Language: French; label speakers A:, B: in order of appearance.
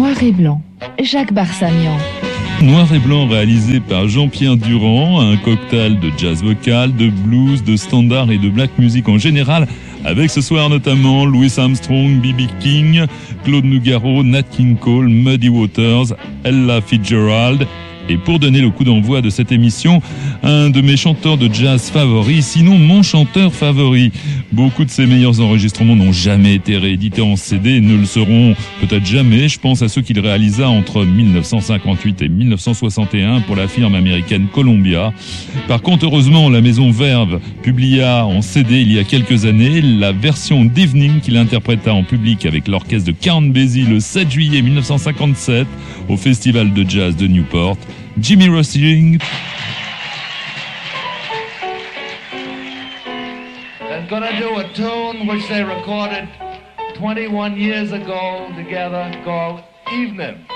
A: Noir et blanc, Jacques Barsamian.
B: Noir et blanc réalisé par Jean-Pierre Durand, un cocktail de jazz vocal, de blues, de standard et de black music en général, avec ce soir notamment Louis Armstrong, B.B. King, Claude Nougaro, Nat King Cole, Muddy Waters, Ella Fitzgerald. Et pour donner le coup d'envoi de cette émission, un de mes chanteurs de jazz favoris, sinon mon chanteur favori. Beaucoup de ses meilleurs enregistrements n'ont jamais été réédités en CD et ne le seront peut-être jamais. Je pense à ceux qu'il réalisa entre 1958 et 1961 pour la firme américaine Columbia. Par contre, heureusement, la maison Verve publia en CD il y a quelques années la version d'Evening qu'il interpréta en public avec l'orchestre de Count Basie le 7 juillet 1957 au Festival de Jazz de Newport. Jimmy Rushing.
C: I'm gonna do a tune which they recorded 21 years ago together called Evening.